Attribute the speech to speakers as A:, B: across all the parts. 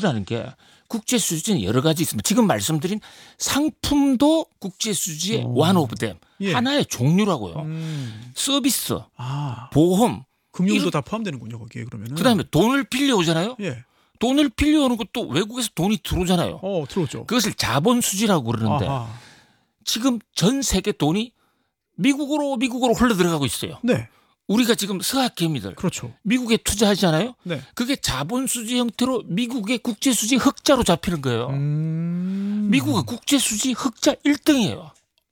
A: 수지라는 게 국제 수지는 여러 가지 있습니다. 지금 말씀드린 상품도 국제 수지의 one of them.
B: 예.
A: 하나의 종류라고요. 서비스, 보험,
B: 금융도 다 포함되는군요 거기에 그러면은.
A: 그다음에 돈을 빌려오잖아요.
B: 예.
A: 돈을 빌려오는 것도 외국에서 돈이 들어오잖아요.
B: 들어오죠.
A: 그것을 자본 수지라고 그러는데 지금 전 세계 돈이 미국으로 흘러 들어가고 있어요.
B: 네.
A: 우리가 지금 서학개미들
B: 그렇죠.
A: 미국에 투자하잖아요.
B: 네.
A: 그게 자본 수지 형태로 미국의 국제 수지 흑자로 잡히는 거예요. 미국의 국제 수지 흑자 1등이에요.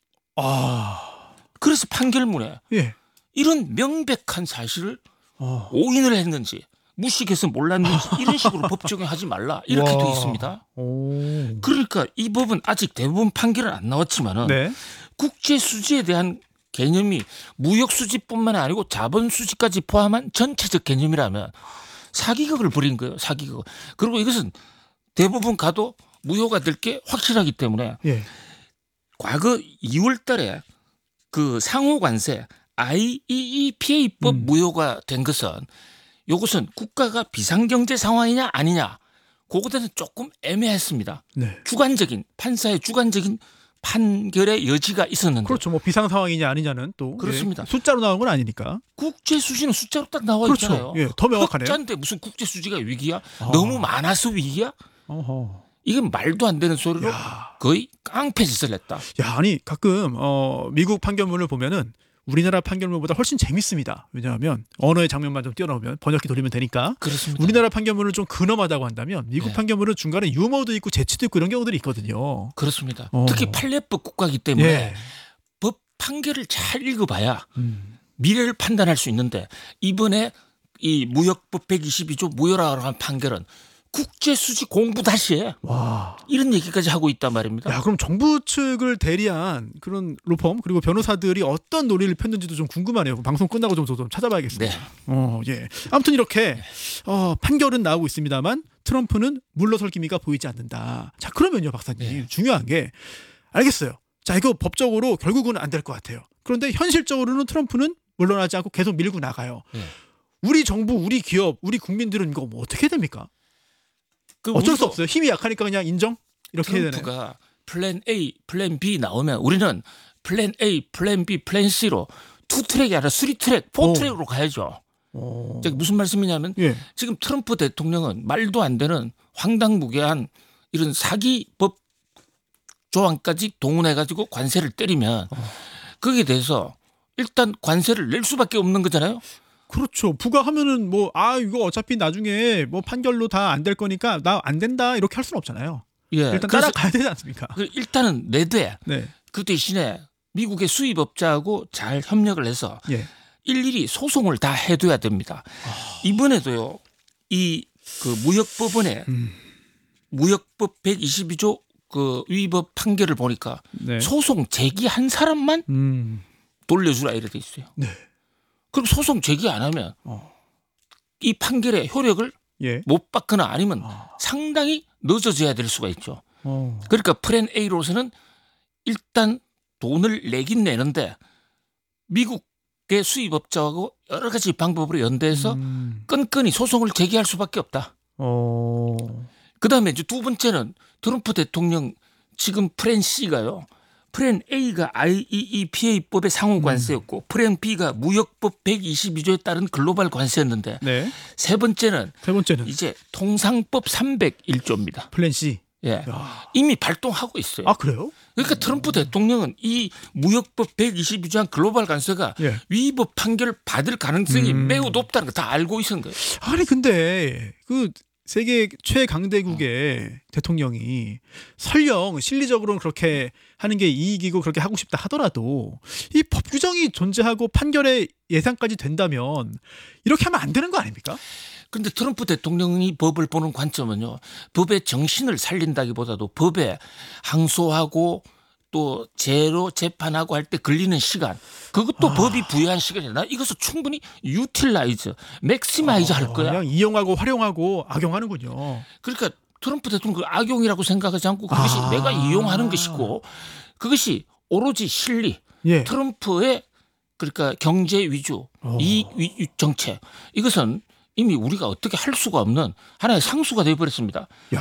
A: 그래서 판결문에
B: 예.
A: 이런 명백한 사실을 오인을 했는지 무식해서 몰랐는지 이런 식으로 법 적용하지 말라 이렇게 되어 있습니다. 그러니까 이 법은 아직 대부분 판결은 안 나왔지만은
B: 네. 국제
A: 수지에 대한 개념이 무역 수지뿐만 아니고 자본 수지까지 포함한 전체적 개념이라면 사기극을 벌인 거예요. 사기극. 그리고 이것은 대부분 가도 무효가 될 게 확실하기 때문에
B: 예.
A: 과거 2월 달에 그 상호 관세 IEEPA법 무효가 된 것은 이것은 국가가 비상경제 상황이냐 아니냐 그거에 대해서 조금 애매했습니다.
B: 네.
A: 주관적인 판사의 주관적인 판결의 여지가 있었는데.
B: 그렇죠. 뭐 비상 상황이냐 아니냐는 또
A: 그렇습니다.
B: 예. 숫자로 나온 건 아니니까.
A: 국제 수지는 숫자로 딱 나와
B: 그렇죠.
A: 있잖아요.
B: 예. 더 명확하네요.
A: 흑자인데 무슨 국제 수지가 위기야? 너무 많아서 위기야? 이건 말도 안 되는 소리로 거의 깡패짓을 했다.
B: 야, 아니 가끔 미국 판결문을 보면은 우리나라 판결문보다 훨씬 재밌습니다. 왜냐하면 언어의 장면만 좀 띄워놓으면 번역기 돌리면 되니까.
A: 그렇습니다.
B: 우리나라 판결문을 좀 근엄하다고 한다면 미국
A: 네.
B: 판결문은 중간에 유머도 있고 재치도 있고 이런 경우들이 있거든요.
A: 그렇습니다. 특히 판례법 국가이기 때문에
B: 예.
A: 법 판결을 잘 읽어봐야 미래를 판단할 수 있는데 이번에 이 무역법 122조 무효라고 한 판결은 국제 수지 공부 다시 해.
B: 와.
A: 이런 얘기까지 하고 있단 말입니다.
B: 야, 그럼 정부 측을 대리한 그런 로펌 그리고 변호사들이 어떤 논리를 폈는지도 좀 궁금하네요. 방송 끝나고 좀 찾아봐야겠습니다.
A: 네.
B: 예. 아무튼 이렇게 판결은 나오고 있습니다만 트럼프는 물러설 기미가 보이지 않는다. 자, 그러면요, 박사님.
A: 네.
B: 중요한 게 알겠어요. 자, 이거 법적으로 결국은 안 될 것 같아요. 그런데 현실적으로는 트럼프는 물러나지 않고 계속 밀고 나가요.
A: 네.
B: 우리 정부, 우리 기업, 우리 국민들은 이거 뭐 어떻게 됩니까? 어쩔 수 없어요. 힘이 약하니까 그냥 인정? 이렇게 해야 되나요?
A: 트럼프가 플랜 A, 플랜 B 나오면 우리는 플랜 A, 플랜 B, 플랜 C로 2트랙이 아니라 3트랙, 4트랙으로 가야죠. 무슨 말씀이냐면
B: 예.
A: 지금 트럼프 대통령은 말도 안 되는 황당무계한 이런 사기법 조항까지 동원해가지고 관세를 때리면 거기에 대해서 일단 관세를 낼 수밖에 없는 거잖아요.
B: 그렇죠. 부과하면은 이거 어차피 나중에 판결로 다 안 될 거니까 나 안 된다 이렇게 할 수는 없잖아요.
A: 예,
B: 일단 따라가야 되지 않습니까?
A: 일단은 내돼.
B: 네.
A: 그 대신에 미국의 수입업자하고 잘 협력을 해서
B: 예.
A: 일일이 소송을 다 해둬야 됩니다. 이번에도요. 그 무역법원에 무역법 122조 그 위법 판결을 보니까
B: 네.
A: 소송 제기한 사람만 돌려주라 이래 돼 있어요.
B: 네.
A: 그럼 소송 제기 안 하면 이 판결의 효력을
B: 예.
A: 못 받거나 아니면 상당히 늦어져야 될 수가 있죠. 그러니까 플랜 A로서는 일단 돈을 내긴 내는데 미국의 수입업자하고 여러 가지 방법으로 연대해서 끈끈이 소송을 제기할 수밖에 없다. 그다음에 이제 두 번째는 트럼프 대통령 지금 플랜 C가요. 플랜 A가 IEEPA법의 상호 관세였고 플랜 B가 무역법 122조에 따른 글로벌 관세였는데
B: 네.
A: 세 번째는
B: 이제
A: 통상법 301조입니다.
B: 플랜 C.
A: 예. 이미 발동하고 있어요.
B: 아, 그래요?
A: 그러니까 트럼프 대통령은 이 무역법 122조한 글로벌 관세가
B: 예.
A: 위법 판결을 받을 가능성이 매우 높다는 거 다 알고 있는 거예요.
B: 아니 근데 그 세계 최강대국의 대통령이 설령 실리적으로는 그렇게 하는 게 이익이고 그렇게 하고 싶다 하더라도 이 법 규정이 존재하고 판결의 예상까지 된다면 이렇게 하면 안 되는 거 아닙니까?
A: 그런데 트럼프 대통령이 법을 보는 관점은요. 법의 정신을 살린다기보다도 법에 항소하고 또 제로 재판하고 할 때 걸리는 시간 그것도 법이 부여한 시간이다. 나 이것을 충분히 유틸라이즈, 맥시마이즈 할 거야.
B: 그냥 이용하고 활용하고 악용하는군요.
A: 그러니까 트럼프 대통령 그 악용이라고 생각하지 않고 그것이 내가 이용하는 것이고 그것이 오로지 실리,
B: 예.
A: 트럼프의 그러니까 경제 위주, 이익 위주 정책 이것은 이미 우리가 어떻게 할 수가 없는 하나의 상수가 되어버렸습니다.